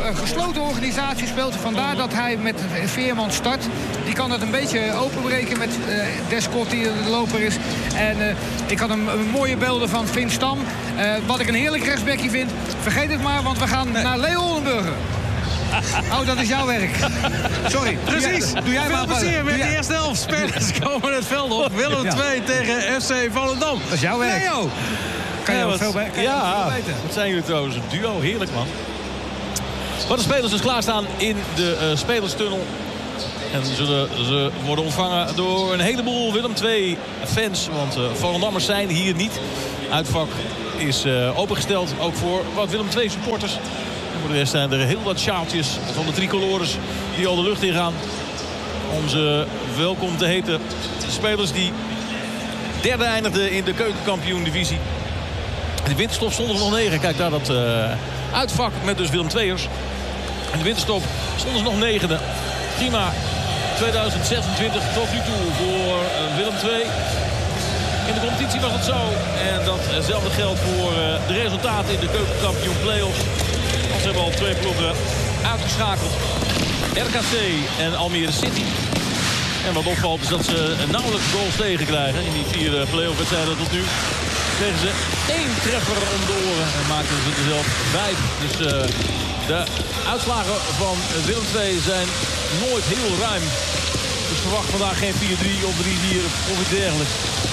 een gesloten organisatie speelt. Vandaar dat hij met Veerman start. Die kan het een beetje openbreken met Descott die de loper is. En ik had een mooie beelden van Finn Stam. Wat ik een heerlijk rechtsbackje vind. Vergeet het maar, want we gaan naar Leo Oldenburger. Oh, dat is jouw werk. Sorry. Precies. Doe jij veel plezier met de eerste helft. Spelers komen het veld op. Willem 2 tegen FC Volendam. Dat is jouw werk. Leo. Kan je veel beter? Ja, wat zijn jullie trouwens een duo. Heerlijk, man. Wat de spelers dus klaarstaan in de spelerstunnel. En ze worden ontvangen door een heleboel Willem II fans. Want Volendammers zijn hier niet. Uitvak is opengesteld. Ook voor wat Willem II supporters. En voor de rest zijn er heel wat sjaaltjes van de tricolores die al de lucht in gaan. Om ze welkom te heten. De spelers die derde eindigden in de keukenkampioen-divisie. De winterstop stond er nog 9. Kijk daar dat uitvak met dus Willem II'ers. En de winterstop stonden ze nog 9e. Prima. 2026 tot nu toe voor Willem II. In de competitie was het zo. En datzelfde geldt voor de resultaten in de keukenkampioen play-offs. Want ze hebben al 2 ploegen uitgeschakeld. RKC en Almere City. En wat opvalt is dat ze nauwelijks goals tegenkrijgen. In die 4 play-off wedstrijden tot nu kregen ze 1 treffer om de oren. En maakten ze er zelf 5. Dus de uitslagen van Willem II zijn nooit heel ruim. Dus verwacht vandaag geen 4-3 of 3-4 of iets dergelijks.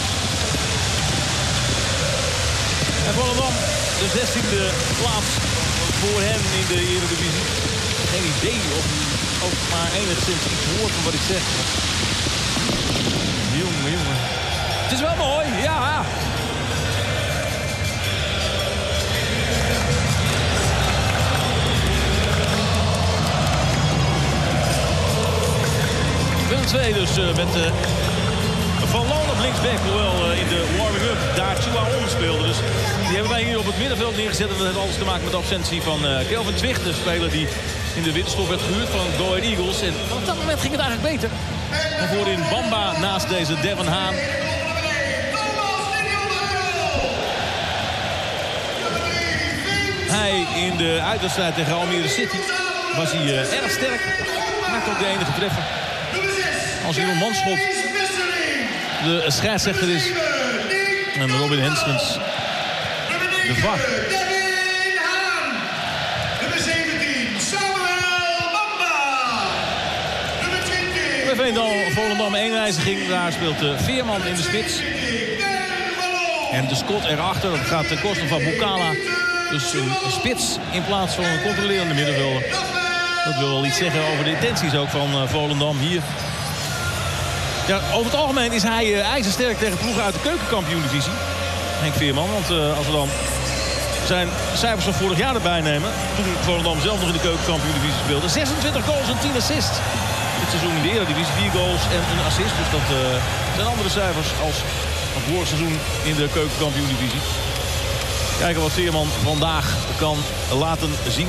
En Volendam de 16e plaats voor hen in de Eredivisie. Geen idee of ook maar enigszins iets hoort van wat ik zeg. Jongen. Het is wel mooi, ja. Willem 2 dus met Van Loon op linksback. Hoewel in de warming-up daar Chouaon speelde. Dus die hebben wij hier op het middenveld neergezet. En dat heeft alles te maken met de absentie van Kelvin Twicht. De speler die in de winterstop werd gehuurd van Go Ahead Eagles. En op dat moment ging het eigenlijk beter. En voorin Bamba naast deze Devon Haan. Hij in de uitwedstrijd tegen Almere City was hij erg sterk. Maakte ook de enige treffer. Als Jeroen Manschot de scheidsrechter is. En Robin Henskens de VAR. Bij Volendam 1 wijziging. Daar speelt Veerman in de spits. En de Scott erachter. Dat gaat ten koste van Bukala. Dus een spits in plaats van een controlerende middenvelder. Dat wil wel iets zeggen over de intenties ook van Volendam hier. Ja, over het algemeen is hij ijzersterk tegen ploegen uit de keukenkampioen-divisie. Henk Veerman, want als we dan zijn cijfers van vorig jaar erbij nemen. Toen Volendam zelf nog in de keukenkampioen-divisie speelde. 26 goals en 10 assists. Dit seizoen in de Eredivisie 4 goals en een assist. Dus dat zijn andere cijfers als het vorig seizoen in de keukenkampioen-divisie. Kijken wat Veerman vandaag kan laten zien.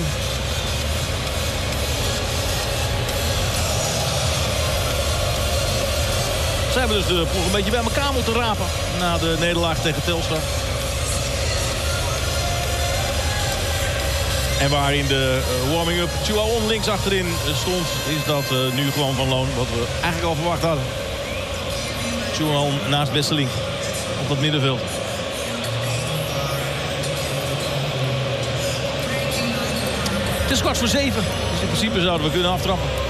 Ze hebben dus de ploeg een beetje bij elkaar moeten rapen na de nederlaag tegen Telstar. En waar in de warming-up Chouaon links achterin stond, is dat nu gewoon Van Loon, wat we eigenlijk al verwacht hadden. Chouaon naast Besselink op dat middenveld. Het is 6:15, dus in principe zouden we kunnen aftrappen.